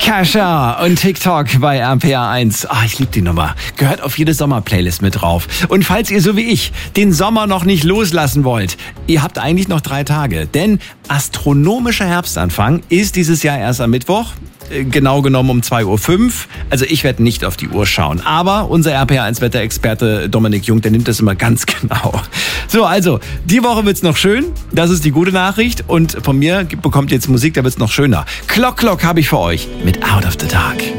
Kesha und TikTok bei RPR1. Ich liebe die Nummer. Gehört auf jede Sommerplaylist mit drauf. Und falls ihr so wie ich den Sommer noch nicht loslassen wollt, ihr habt eigentlich noch 3 Tage. Denn astronomischer Herbstanfang ist dieses Jahr erst am Mittwoch. Genau genommen um 2.05 Uhr. Also ich werde nicht auf die Uhr schauen. Aber unser RPR1-Wetterexperte Dominik Jung, der nimmt das immer ganz genau. So, also, die Woche wird's noch schön. Das ist die gute Nachricht. Und von mir bekommt ihr jetzt Musik, da wird's noch schöner. Clock habe ich für euch mit Out of the Dark.